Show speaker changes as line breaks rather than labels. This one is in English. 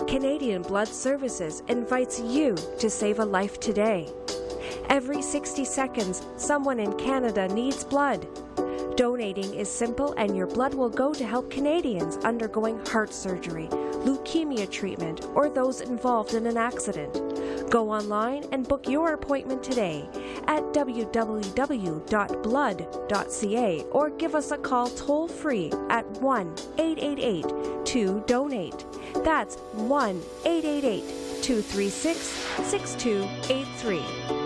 Canadian Blood Services invites you to save a life today. Every 60 seconds, someone in Canada needs blood. Donating is simple, and your blood will go to help Canadians undergoing heart surgery, leukemia treatment, or those involved in an accident. Go online and book your appointment today at www.blood.ca or give us a call toll-free at 1-888-2-DONATE. That's 1-888-236-6283.